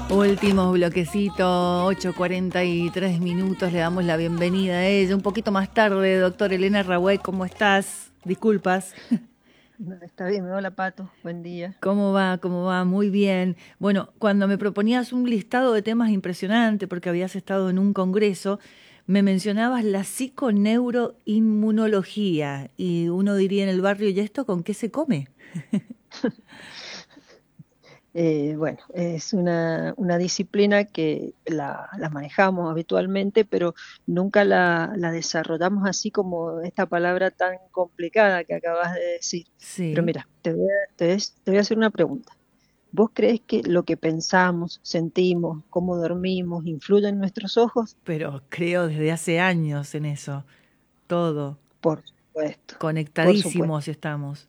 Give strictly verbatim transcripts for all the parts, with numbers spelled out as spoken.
Último bloquecito, ocho cuarenta y tres minutos, le damos la bienvenida a ella. Un poquito más tarde, doctor Elena Raway, ¿cómo estás? Disculpas. No, está bien, hola Pato, buen día. ¿Cómo va? ¿Cómo va? Muy bien. Bueno, cuando me proponías un listado de temas impresionante, porque habías estado en un congreso, me mencionabas la psiconeuroinmunología y uno diría en el barrio, ¿y esto con qué se come? Eh, bueno, es una, una disciplina que la, la manejamos habitualmente, pero nunca la, la desarrollamos así como esta palabra tan complicada que acabas de decir. Pero Sí, mira, te voy a, te ves- te voy a hacer una pregunta. ¿Vos crees que lo que pensamos, sentimos, cómo dormimos, influye en nuestros ojos? pero creo desde hace años en eso, todo. Por supuesto, por supuesto. Conectadísimos estamos.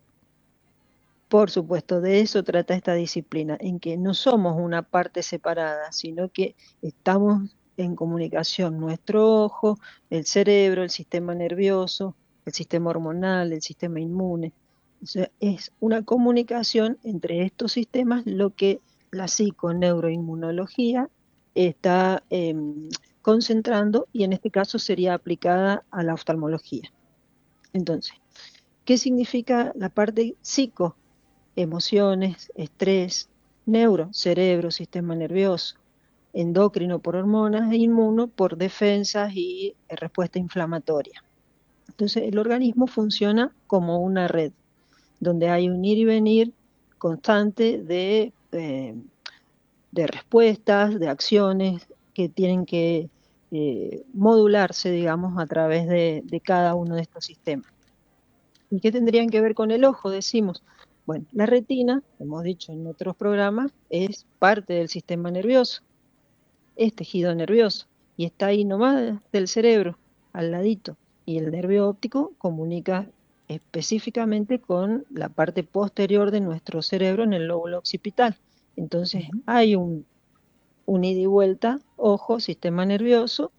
Por supuesto, de eso trata esta disciplina, en que no somos una parte separada, sino que estamos en comunicación nuestro ojo, el cerebro, el sistema nervioso, el sistema hormonal, el sistema inmune. O sea, es una comunicación entre estos sistemas lo que la psiconeuroinmunología está em, concentrando y en este caso sería aplicada a la oftalmología. Entonces, ¿qué significa la parte psico? Emociones, estrés, neuro, cerebro, sistema nervioso, endocrino por hormonas e inmuno por defensas y eh, respuesta inflamatoria. Entonces el organismo funciona como una red, donde hay un ir y venir constante de, eh, de respuestas, de acciones que tienen que eh, modularse, digamos, a través de, de cada uno de estos sistemas. ¿Y qué tendrían que ver con el ojo? Decimos, bueno, la retina, hemos dicho en otros programas, es parte del sistema nervioso, es tejido nervioso, y está ahí nomás del cerebro, al ladito. Y el nervio óptico comunica específicamente con la parte posterior de nuestro cerebro en el lóbulo occipital. Entonces Bien. hay un, un ida y vuelta, ojo, sistema nervioso,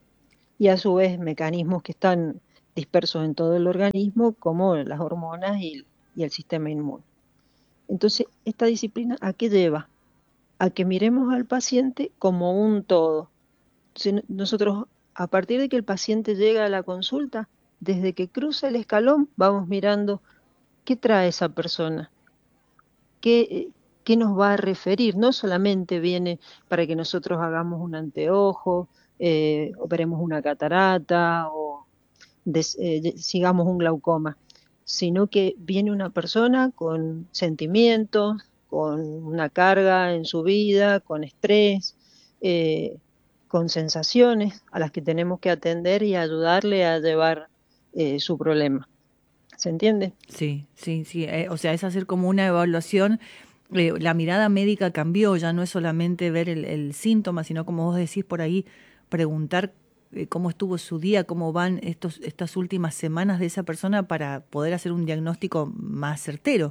y a su vez mecanismos que están dispersos en todo el organismo, como las hormonas y, y el sistema inmune. Entonces, esta disciplina, ¿a qué lleva? A que miremos al paciente como un todo. Entonces, nosotros, a partir de que el paciente llega a la consulta, desde que cruza el escalón, vamos mirando qué trae esa persona, qué, eh, qué nos va a referir. No solamente viene para que nosotros hagamos un anteojo, eh, operemos una catarata o des- eh, sigamos un glaucoma, sino que viene una persona con sentimientos, con una carga en su vida, con estrés, eh, con sensaciones a las que tenemos que atender y ayudarle a llevar eh, su problema. ¿Se entiende? Sí, sí, sí. Eh, o sea, es hacer como una evaluación. Eh, la mirada médica cambió, ya no es solamente ver el, el síntoma, sino como vos decís por ahí, preguntar eh, cómo estuvo su día, cómo van estos, estas últimas semanas de esa persona para poder hacer un diagnóstico más certero.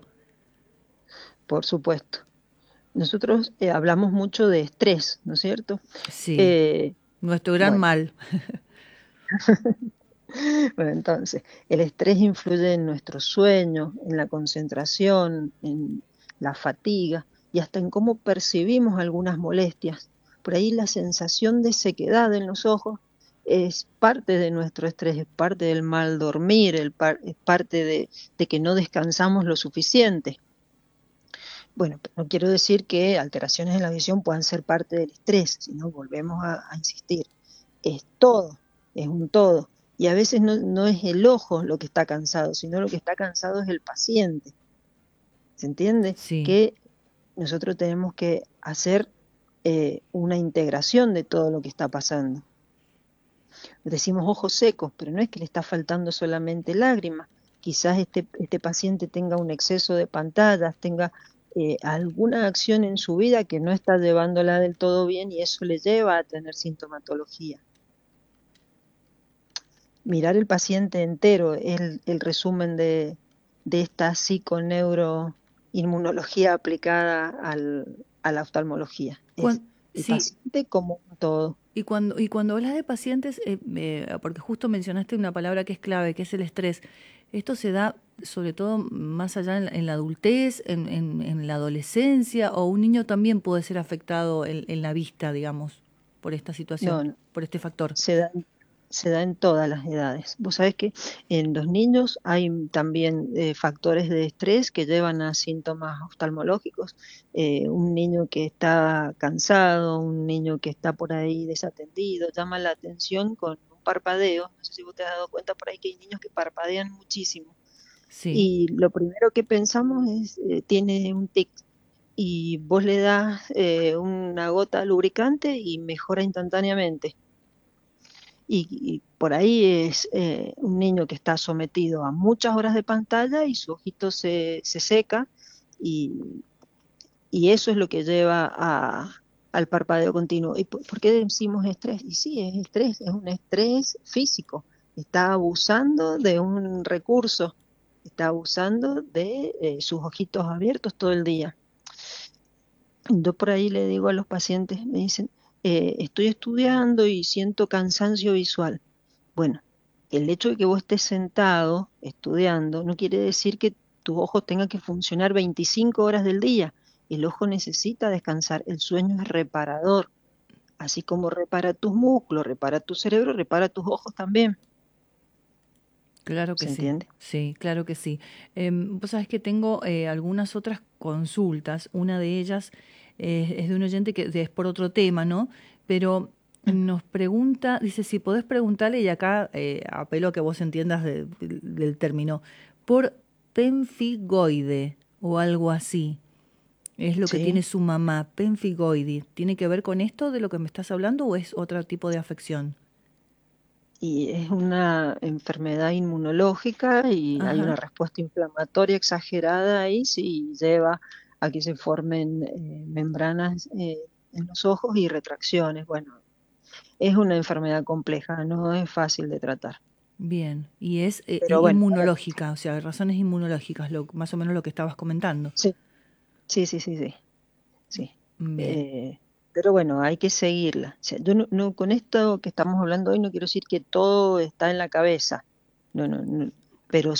Por supuesto. Nosotros eh, hablamos mucho de estrés, ¿no es cierto? Sí, Eh, nuestro gran bueno, mal. Bueno, entonces, el estrés influye en nuestro sueño, en la concentración, en la fatiga y hasta en cómo percibimos algunas molestias. Por ahí la sensación de sequedad en los ojos es parte de nuestro estrés, es parte del mal dormir, el par- es parte de, de que no descansamos lo suficiente. Bueno, no quiero decir que alteraciones en la visión puedan ser parte del estrés, sino volvemos a, a insistir, es todo, es un todo. Y a veces no, no es el ojo lo que está cansado, sino lo que está cansado es el paciente. ¿Se entiende? Sí. Que nosotros tenemos que hacer eh, una integración de todo lo que está pasando. Decimos ojos secos, pero no es que le está faltando solamente lágrimas. Quizás este, este paciente tenga un exceso de pantallas, tenga eh, alguna acción en su vida que no está llevándola del todo bien y eso le lleva a tener sintomatología. Mirar el paciente entero es el, el resumen de, de esta psiconeuroinmunología aplicada al, a la oftalmología. Es Cuan- el sí, paciente como un todo. y cuando, y cuando hablas de pacientes, eh, eh, porque justo mencionaste una palabra que es clave, que es el estrés, ¿esto se da sobre todo más allá en, la en la adultez, en, en, en, la adolescencia, o un niño también puede ser afectado en, en la vista, digamos, por esta situación, No, no, por este factor. se da, se da en todas las edades. Vos sabés que en los niños hay también eh, factores de estrés que llevan a síntomas oftalmológicos. Eh, un niño que está cansado, un niño que está por ahí desatendido, llama la atención con un parpadeo. No sé si vos te has dado cuenta por ahí que hay niños que parpadean muchísimo. Sí, Y lo primero que pensamos es, eh, tiene un tic. Y vos le das eh, una gota lubricante y mejora instantáneamente. Y, y por ahí es eh, un niño que está sometido a muchas horas de pantalla y su ojito se, se seca y, y eso es lo que lleva a, al parpadeo continuo. ¿Y por, por qué decimos estrés? Y sí, es estrés, es un estrés físico. Está abusando de un recurso, está abusando de eh, sus ojitos abiertos todo el día. Yo por ahí le digo a los pacientes, me dicen, eh, estoy estudiando y siento cansancio visual. Bueno, el hecho de que vos estés sentado estudiando no quiere decir que tus ojos tengan que funcionar veinticinco horas del día. El ojo necesita descansar. El sueño es reparador. Así como repara tus músculos, repara tu cerebro, repara tus ojos también. claro que ¿Se sí. entiende? Sí, claro que sí. Eh, vos sabés que tengo eh, algunas otras consultas. Una de ellas eh, es de un oyente que es por otro tema, ¿no? Pero Mm. nos pregunta, dice, si podés preguntarle, y acá eh, apelo a que vos entiendas de- del del término, por penfigoide o algo así. Es lo que tiene Sí. su mamá, penfigoide. ¿Tiene que ver con esto de lo que me estás hablando o es otro tipo de afección? Y es una enfermedad inmunológica y hay Ajá. una respuesta inflamatoria exagerada ahí, sí, lleva a que se formen eh, membranas eh, en los ojos y retracciones. Bueno, es una enfermedad compleja, no es fácil de tratar. Bien, y es eh, eh, Pero bueno, a ver, inmunológica, o sea, razones inmunológicas, lo, más o menos lo que estabas comentando. sí, sí, sí, sí, sí, sí. Bien, Eh, pero bueno, hay que seguirla. O sea, yo no, no- con esto que estamos hablando hoy no quiero decir que todo está en la cabeza, no, no, no, pero